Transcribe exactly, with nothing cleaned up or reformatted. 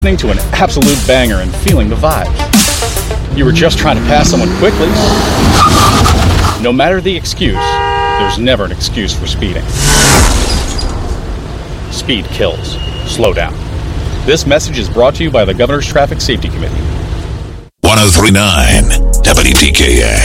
listening to an absolute banger and feeling the vibes. You were just trying to pass someone quickly. No matter the excuse, there's never an excuse for speeding. Speed kills. Slow down. This message is brought to you by the Governor's Traffic Safety Committee. one oh three point nine W T K A